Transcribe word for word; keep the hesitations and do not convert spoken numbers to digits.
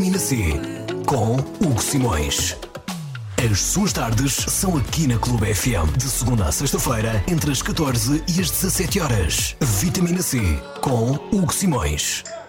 Vitamina C, com Hugo Simões. As suas tardes são aqui na Clube F M, de segunda a sexta-feira, entre as catorze e as dezassete horas. Vitamina C, com Hugo Simões.